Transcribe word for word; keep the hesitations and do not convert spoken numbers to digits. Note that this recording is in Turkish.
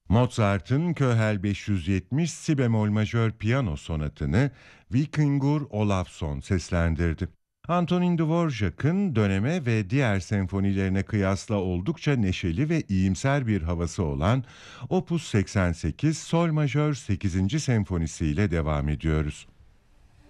Mozart'ın Köhel beş yüz yetmiş si bemol majör piyano sonatını Vikingur Olafsson seslendirdi. Antonin Dvorak'ın döneme ve diğer senfonilerine kıyasla oldukça neşeli ve iyimser bir havası olan Opus seksen sekiz Sol majör sekizinci senfonisiyle devam ediyoruz.